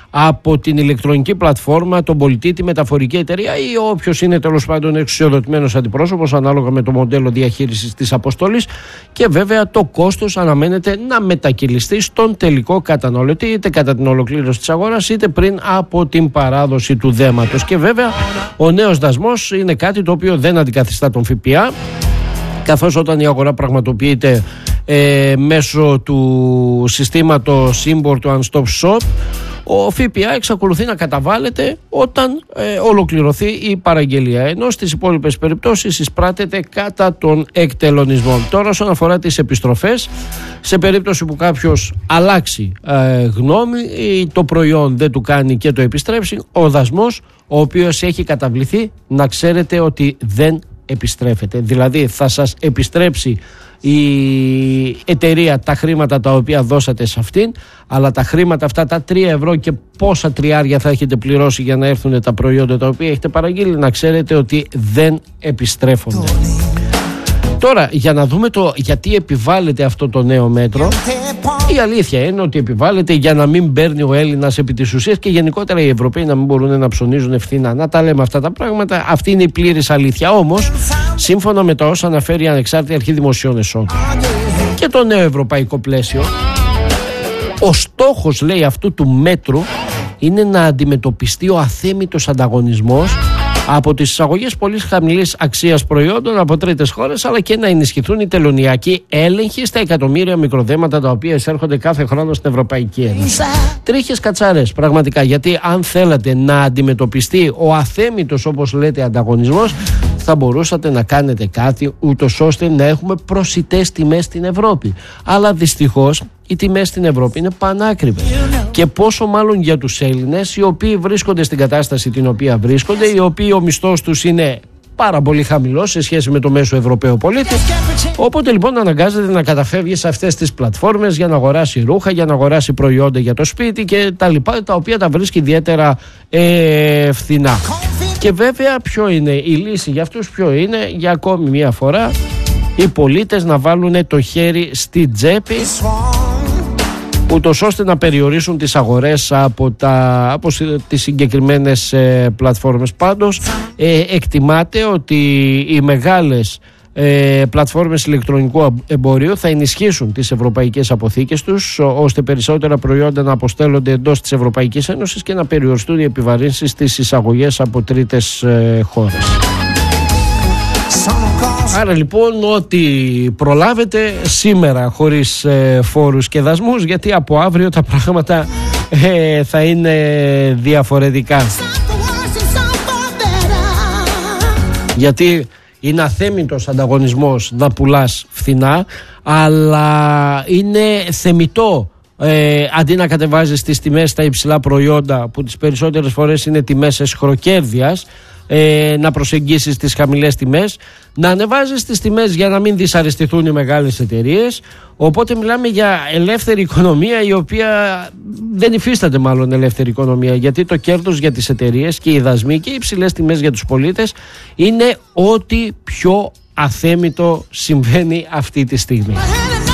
από την ηλεκτρονική πλατφόρμα, τον πολιτή, τη μεταφορική εταιρεία ή όποιος είναι τέλος πάντων εξουσιοδοτημένος αντιπρόσωπος, ανάλογα με το μοντέλο διαχείρισης της αποστολής, και βέβαια το κόστος αναμένεται να μετακυλιστεί στον τελικό καταναλωτή, είτε κατά την ολοκλήρωση της αγοράς είτε πριν από την παράδοση του δέματος. Και βέβαια ο νέος δασμός είναι κάτι το οποίο δεν αντικαθιστά τον ΦΠΑ, καθώς όταν η αγορά πραγματοποιείται μέσω του συστήματος Import One Stop Shop, ο ΦΠΑ εξακολουθεί να καταβάλλεται όταν ολοκληρωθεί η παραγγελία, ενώ στις υπόλοιπες περιπτώσεις εισπράττεται κατά τον εκτελονισμό. Τώρα, όσον αφορά τις επιστροφές, σε περίπτωση που κάποιος αλλάξει γνώμη ή το προϊόν δεν του κάνει και το επιστρέψει, ο δασμός ο οποίος έχει καταβληθεί, να ξέρετε ότι δεν επιστρέφεται. Δηλαδή θα σας επιστρέψει η εταιρεία τα χρήματα τα οποία δώσατε σε αυτήν, αλλά τα χρήματα αυτά, τα 3 ευρώ και πόσα τριάρια θα έχετε πληρώσει για να έρθουν τα προϊόντα τα οποία έχετε παραγγείλει, να ξέρετε ότι δεν επιστρέφονται. Τώρα, για να δούμε το γιατί επιβάλλεται αυτό το νέο μέτρο, η αλήθεια είναι ότι επιβάλλεται για να μην παίρνει ο Έλληνας επί της ουσίας και γενικότερα οι Ευρωπαίοι να μην μπορούν να ψωνίζουν ευθυνά. Να τα λέμε αυτά τα πράγματα, αυτή είναι η πλήρης αλήθεια. Όμως, σύμφωνα με τα όσα αναφέρει η Ανεξάρτητη Αρχή Δημοσίων Εσόδων και το νέο ευρωπαϊκό πλαίσιο, ο στόχος, λέει, αυτού του μέτρου είναι να αντιμετωπιστεί ο αθέμητος ανταγωνισμός από τις εισαγωγές πολύ χαμηλής αξίας προϊόντων από τρίτες χώρες, αλλά και να ενισχυθούν οι τελωνειακοί έλεγχοι στα εκατομμύρια μικροδέματα τα οποία εισέρχονται κάθε χρόνο στην Ευρωπαϊκή Ένωση. Τρίχες κατσαρές, πραγματικά, γιατί αν θέλατε να αντιμετωπιστεί ο αθέμητος, όπως λέτε, ανταγωνισμός, θα μπορούσατε να κάνετε κάτι ούτως ώστε να έχουμε προσιτές τιμές στην Ευρώπη. Αλλά δυστυχώς οι τιμές στην Ευρώπη είναι πανάκριβες. Και πόσο μάλλον για τους Έλληνες, οι οποίοι βρίσκονται στην κατάσταση την οποία βρίσκονται, οι οποίοι ο μισθός τους είναι πάρα πολύ χαμηλός σε σχέση με το μέσο Ευρωπαίο πολίτη. Οπότε λοιπόν αναγκάζεται να καταφεύγει σε αυτές τις πλατφόρμες για να αγοράσει ρούχα, για να αγοράσει προϊόντα για το σπίτι και τα λοιπά, τα οποία τα βρίσκει ιδιαίτερα φθηνά. Και βέβαια ποιο είναι η λύση για αυτούς, ποιο είναι, για ακόμη μια φορά οι πολίτες να βάλουν το χέρι στη τσέπη, ούτως ώστε να περιορίσουν τις αγορές από τις συγκεκριμένες πλατφόρμες. Πάντως εκτιμάται ότι οι μεγάλες πλατφόρμες ηλεκτρονικού εμπορίου θα ενισχύσουν τις ευρωπαϊκές αποθήκες τους, ώστε περισσότερα προϊόντα να αποστέλλονται εντός της Ευρωπαϊκής Ένωσης και να περιοριστούν οι επιβαρύνσεις στις εισαγωγές από τρίτες χώρες. Άρα λοιπόν, ό,τι προλάβετε σήμερα χωρίς φόρους και δασμούς, γιατί από αύριο τα πράγματα θα είναι διαφορετικά. Γιατί είναι αθέμητος ανταγωνισμός να πουλάς φθηνά, αλλά είναι θεμιτό αντί να κατεβάζεις τις τιμές στα υψηλά προϊόντα, που τις περισσότερες φορές είναι τιμές εσχροκέρδειας, να προσεγγίσεις τις χαμηλές τιμές, να ανεβάζεις τις τιμές για να μην δυσαρεστηθούν οι μεγάλες εταιρείες. Οπότε μιλάμε για ελεύθερη οικονομία, η οποία δεν υφίσταται μάλλον ελεύθερη οικονομία, γιατί το κέρδος για τις εταιρείες και οι δασμοί και οι υψηλές τιμές για τους πολίτες είναι ό,τι πιο αθέμητο συμβαίνει αυτή τη στιγμή.